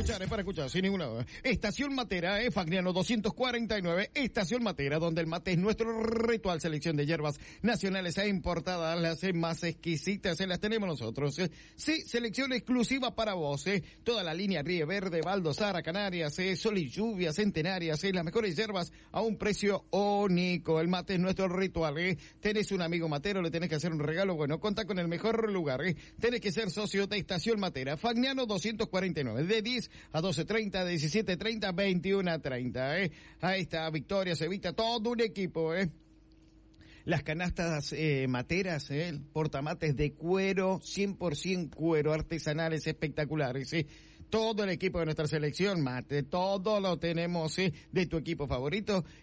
para escuchar, sin ninguna duda. Estación Matera, Fagnano 249, Estación Matera, donde el mate es nuestro ritual. Selección de hierbas nacionales e importadas, las más exquisitas, las tenemos nosotros. Sí, selección exclusiva para vos, toda la línea Ríe Verde, Baldosara, Canarias, Sol y Lluvia, Centenarias, las mejores hierbas a un precio único. El mate es nuestro ritual, Tenés un amigo matero, le tenés que hacer un regalo, bueno, contá con el mejor lugar, Tenés que ser socio de Estación Matera, Fagnano 249, de 10 a 12:30, 17:30, 21:30, Ahí está, Victoria, se evita todo un equipo, Las canastas materas, el portamates de cuero, 100% cuero, artesanales espectaculares, todo el equipo de nuestra selección mate, todo lo tenemos de tu equipo favorito